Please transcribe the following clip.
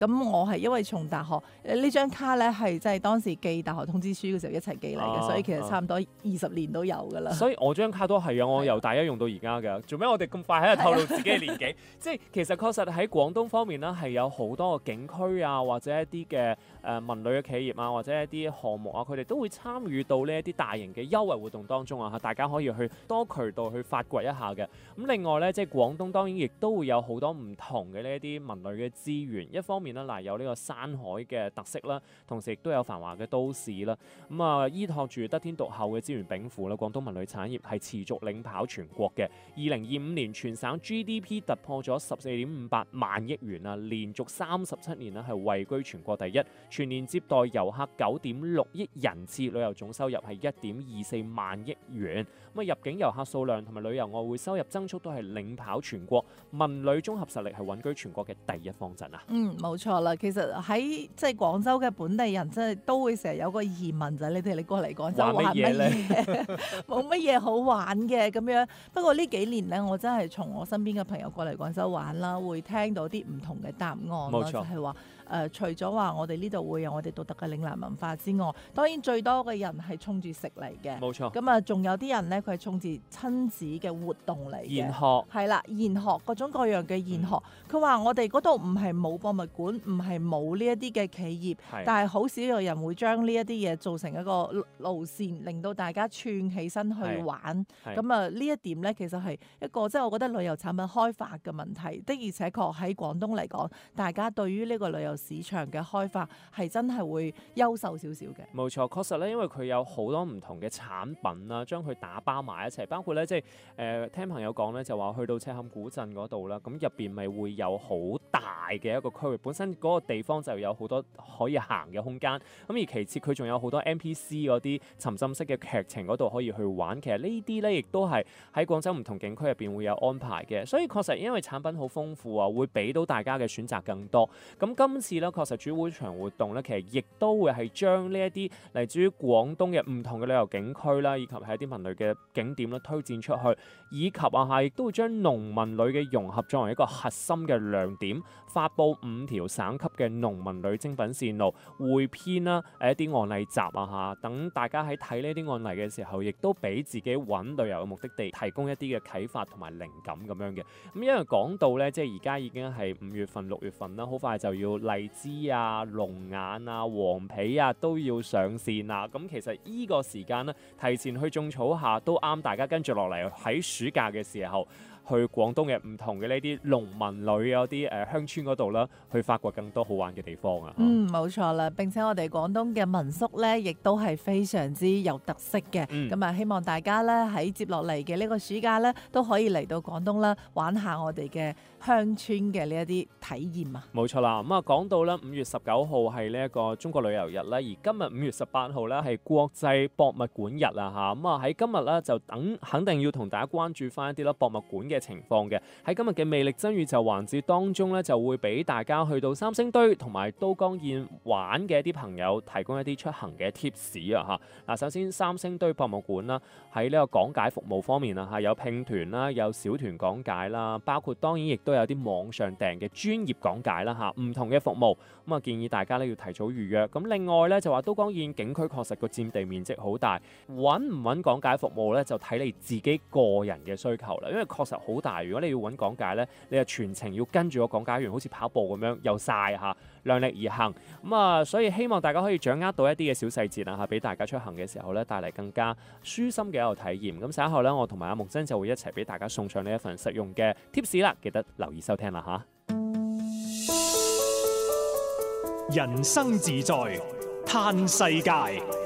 咁我係因為從大學呢張卡咧係即係當時寄大學通知書嘅時候一齊寄嚟嘅，所以其實差唔多20年都有㗎啦。 所以我張卡都係啊，我由大一用到而家㗎。做咩我哋咁快喺度透露自己嘅年紀？即係其實確實喺廣東方面咧係有好多個景區啊，或者一啲嘅文旅嘅企業啊，或者一啲項目啊，佢哋都會參與到呢一啲大型嘅優惠活動當中啊，大家可以去多渠道去發掘一下嘅。咁另外咧，即係廣東當然亦都會有好多唔同嘅呢一啲文旅嘅資源。一方面咧，嗱有呢個山海嘅特色啦，同時亦都有繁華嘅都市啦。咁啊，依託住得天獨厚嘅資源稟賦啦，廣東文旅產業係持續領跑全國嘅。2025年全省 GDP 突破咗14.58萬億元啊，連續37年咧係位居全國第一，全年接待遊客9.6億人次，旅遊總收入係1.24萬億元。咁啊，入境遊客數量同埋旅遊外匯收入增速都係領跑全國，文旅綜合實力係穩居全國嘅第一方陣啊！ 冇錯啦。其實喺即係廣州嘅本地人，真係都會成日有個疑問就係：你過嚟廣州玩乜嘢？冇乜嘢好玩嘅咁樣。不過呢幾年咧，我真係從我身邊嘅朋友過嚟廣州玩啦，會聽到啲唔同嘅答案啦，就係話除咗話我哋呢度會有我哋獨特嘅嶺南文化之外，當然最多嘅人係衝住食嚟嘅。冇錯。咁啊，仲有啲人咧，佢係衝住親子嘅活動嚟嘅。研學係啦，研學各種各樣嘅研學。佢話我哋嗰度唔係冇博物館，唔係冇呢一啲嘅企業，但係好少有人會將呢一啲嘢做成一個路線，令到大家串起身去玩。咁啊，呢一點咧，其實係一個即係我覺得旅遊產品開發嘅問題。的而且確喺廣東嚟講，大家對於呢個旅遊市場嘅開發係真係會優秀少少嘅。冇錯，確實咧，因為佢有好多唔同嘅產品啦，將佢打包埋一齊，包括咧即係聽朋友講咧，就話去到赤坎古鎮嗰度啦，咁入邊咪會有好大嘅一個區域，本身嗰個地方就有好多可以行嘅空間。咁而其次佢仲有好多 NPC 嗰啲沉浸式嘅劇情嗰度可以去玩。其實呢啲咧亦都係喺廣州唔同景區入邊會有安排嘅，所以確實因為產品好豐富啊，會俾到大家嘅選擇更多。咁今次咧確實主會場活動咧，其實亦都會係將呢一啲嚟自於廣東嘅唔同嘅旅遊景區啦，以及係一啲文旅嘅景點啦推薦出去，以及亦都會將農文旅嘅融合作為一個核心嘅亮點，發布5條省級嘅農文旅精品線路匯編啦，一啲案例集等大家喺睇呢啲案例嘅時候，亦都俾自己揾旅遊嘅目的地提供一啲嘅啟發同埋靈感咁樣嘅。咁因為講到咧，即係而家已經係5月份、6月份啦，好快就要荔枝啊、龍眼啊、黃皮啊都要上線啦。咁其實呢個時間咧，提前去種草下都啱大家跟住落嚟喺暑假嘅時候，去廣東嘅唔同嘅呢啲農民旅有啲鄉村嗰度啦，去發掘更多好玩嘅地方啊！冇錯啦，並且我哋廣東嘅民宿咧，亦都係非常之有特色嘅。咁希望大家咧喺接落嚟嘅呢個暑假咧，都可以嚟到廣東啦，玩下我哋嘅鄉村嘅呢一啲體驗啊！冇錯啦，咁講到咧5月19號係呢一個中國旅遊日啦，而今日5月18號咧係國際博物館日啊！咁喺今日咧就肯定要同大家關注翻一啲啦博物館嘅情況嘅。喺今日嘅魅力真宇宙環節當中咧，就會俾大家去到三星堆同埋都江堰玩嘅一啲朋友提供一啲出行嘅貼士啊！首先三星堆博物館啦，喺呢個講解服務方面啊，有拼團啦，有小團講解啦，包括當然亦都有啲網上訂嘅專業講解啦，唔同嘅服務。咁建議大家咧要提早預約。咁另外咧就話都江堰景區確實個佔地面積好大，揾唔揾講解服務咧就睇你自己個人嘅需求啦。因為確實好大，如果你要揾講解咧，你就全程要跟住個講解員，好似跑步咁樣又曬量力而行。所以希望大家可以掌握到一啲嘅小細節啊，俾大家出行嘅時候咧帶嚟更加舒心嘅一個體驗。咁稍後咧，我同埋阿木真就會一齊俾大家送上呢一份實用嘅 tips 啦，記得留意收聽啦嚇。 人生自在嘆世界。